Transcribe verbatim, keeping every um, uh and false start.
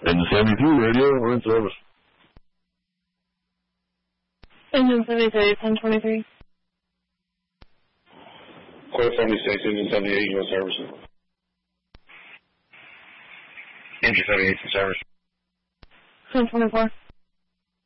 Engine seventy-three radio, we're in service. Engine seventy-three, ten twenty-three. Clear seventy-six, engine seventy-eight, you're in service. Engine seventy-eight in service. ten twenty-four.